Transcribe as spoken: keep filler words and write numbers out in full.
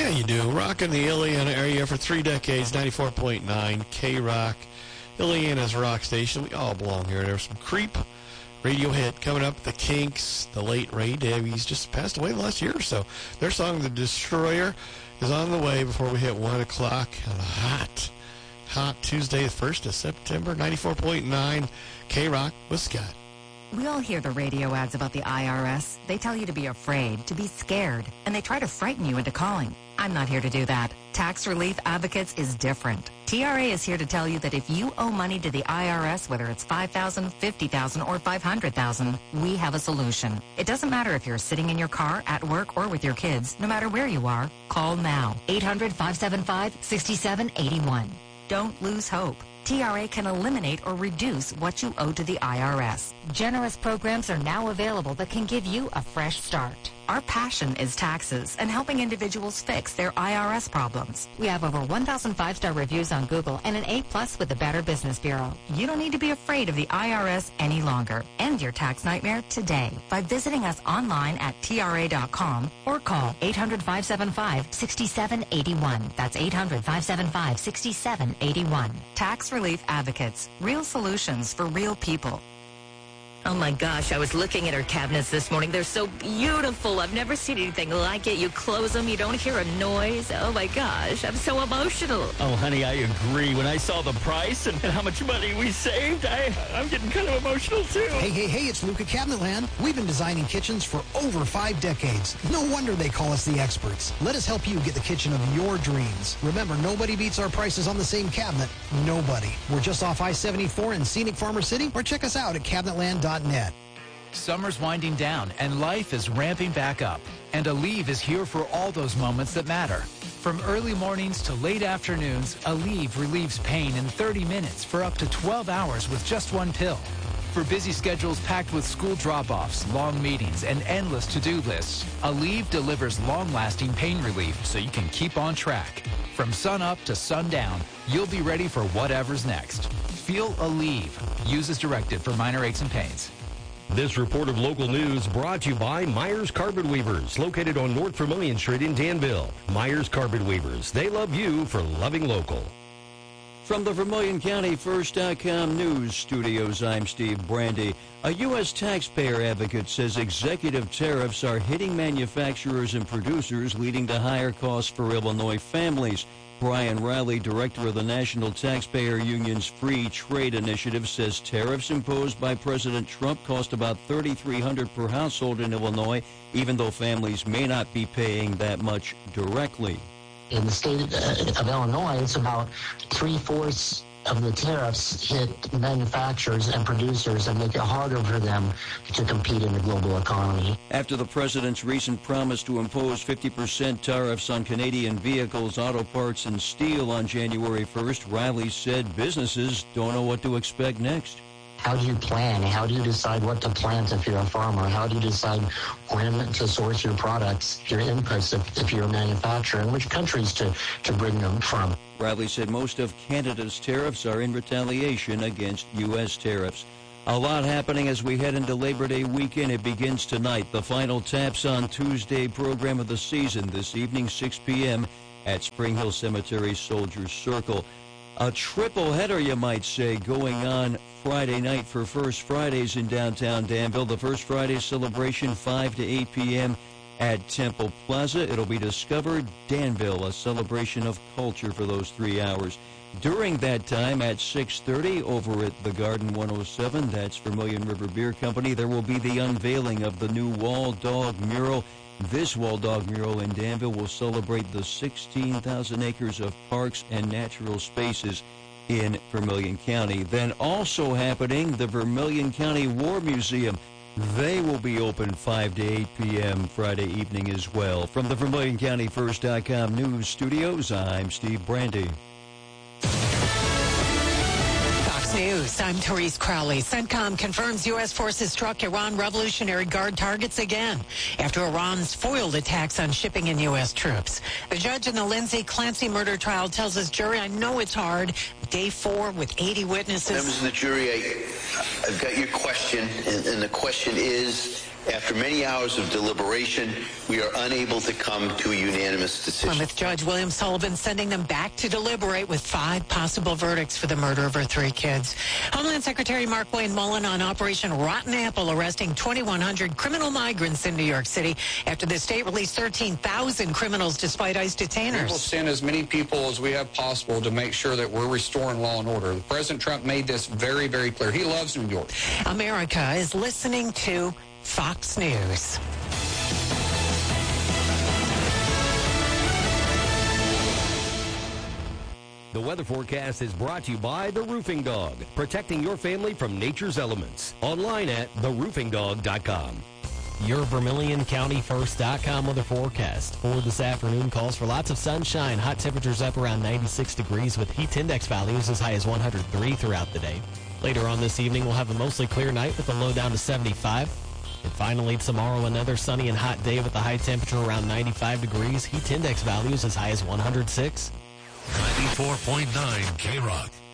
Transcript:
Yeah, you do. Rocking the Iliana area for three decades, ninety-four point nine K-Rock. Iliana's rock station. We all belong here. There's some Creep, radio hit coming up. The Kinks, the late Ray Davies, just passed away the last year or so. Their song, The Destroyer, is on the way before we hit one o'clock on a hot, hot Tuesday, the first of September, ninety-four point nine K-Rock with Scott. We all hear the radio ads about the I R S. They tell you to be afraid, to be scared, and they try to frighten you into calling. I'm not here to do that. Tax Relief Advocates is different. T R A is here to tell you that if you owe money to the I R S, whether it's five thousand dollars, fifty thousand dollars, or five hundred thousand dollars, we have a solution. It doesn't matter if you're sitting in your car, at work, or with your kids. No matter where you are, call now. eight hundred, five seven five, six seven eight one. Don't lose hope. T R A can eliminate or reduce what you owe to the I R S. Generous programs are now available that can give you a fresh start. Our passion is taxes and helping individuals fix their I R S problems. We have over one thousand five-star reviews on Google and an A plus with the Better Business Bureau. You don't need to be afraid of the I R S any longer. End your tax nightmare today by visiting us online at T R A dot com or call eight hundred, five seven five, six seven eight one. That's eight hundred, five seven five, six seven eight one. Tax Relief Advocates. Real solutions for real people. Oh, my gosh, I was looking at her cabinets this morning. They're so beautiful. I've never seen anything like it. You close them, you don't hear a noise. Oh, my gosh, I'm so emotional. Oh, honey, I agree. When I saw the price and how much money we saved, I, I'm getting kind of emotional, too. Hey, hey, hey, it's Luca Cabinetland. We've been designing kitchens for over five decades. No wonder they call us the experts. Let us help you get the kitchen of your dreams. Remember, nobody beats our prices on the same cabinet. Nobody. We're just off I seventy-four in scenic Farmer City, or check us out at cabinetland dot net. Summer's winding down and life is ramping back up. And Aleve is here for all those moments that matter. From early mornings to late afternoons, Aleve relieves pain in thirty minutes for up to twelve hours with just one pill. For busy schedules packed with school drop-offs, long meetings, and endless to-do lists, Aleve delivers long-lasting pain relief so you can keep on track. From sun up to sundown, you'll be ready for whatever's next. Feel Aleve. Use as directed for minor aches and pains. This report of local news brought to you by Myers Carpet Weavers, located on North Vermilion Street in Danville. Myers Carpet Weavers. They love you for loving local. From the Vermilion County First dot com News Studios, I'm Steve Brandy. A U S taxpayer advocate says executive tariffs are hitting manufacturers and producers, leading to higher costs for Illinois families. Brian Riley, director of the National Taxpayer Union's Free Trade Initiative, says tariffs imposed by President Trump cost about three thousand three hundred dollars per household in Illinois, even though families may not be paying that much directly. In the state of Illinois, it's about three-fourths of the tariffs hit manufacturers and producers and make it harder for them to compete in the global economy. After the president's recent promise to impose fifty percent tariffs on Canadian vehicles, auto parts, and steel on January first, Riley said businesses don't know what to expect next. How do you plan? How do you decide what to plant if you're a farmer? How do you decide when to source your products, your inputs if, if you're a manufacturer, and which countries to, to bring them from? Riley said most of Canada's tariffs are in retaliation against U S tariffs. A lot happening as we head into Labor Day weekend. It begins tonight. The final Taps on Tuesday program of the season this evening, six p.m. at Spring Hill Cemetery Soldiers Circle. A triple header, you might say, going on Friday night for First Fridays in downtown Danville. The First Friday celebration, five to eight p.m. at Temple Plaza. It'll be Discover Danville, a celebration of culture for those three hours. During that time, at six thirty, over at the Garden one oh seven, that's Vermilion River Beer Company, there will be the unveiling of the new Wall Dog mural. This Wall Dog mural in Danville will celebrate the sixteen thousand acres of parks and natural spaces in Vermilion County. Then also happening, the Vermilion County War Museum. They will be open five to eight p.m. Friday evening as well. From the Vermilion County First dot com News Studios, I'm Steve Brandy. News. I'm Therese Crowley. CENTCOM confirms U S forces struck Iran Revolutionary Guard targets again after Iran's foiled attacks on shipping and U S troops. The judge in the Lindsay Clancy murder trial tells his jury, I know it's hard, day four with eighty witnesses. Members of the jury, I, I've got your question, and, and the question is, After many hours of deliberation, we are unable to come to a unanimous decision. Plymouth Judge William Sullivan sending them back to deliberate with five possible verdicts for the murder of her three kids. Homeland Secretary Mark Wayne Mullen on Operation Rotten Apple, arresting twenty-one hundred criminal migrants in New York City after the state released thirteen thousand criminals despite ICE detainers. We will send as many people as we have possible to make sure that we're restoring law and order. President Trump made this very, very clear. He loves New York. America is listening to Fox News. The weather forecast is brought to you by The Roofing Dog, protecting your family from nature's elements. Online at the roofing dog dot com. Your Vermilion County First dot com weather forecast for this afternoon calls for lots of sunshine. Hot temperatures up around ninety-six degrees with heat index values as high as one hundred three throughout the day. Later on this evening, we'll have a mostly clear night with a low down to seventy-five. And finally, tomorrow, another sunny and hot day with a high temperature around ninety-five degrees. Heat index values as high as one hundred six. ninety-four point nine K-Rock.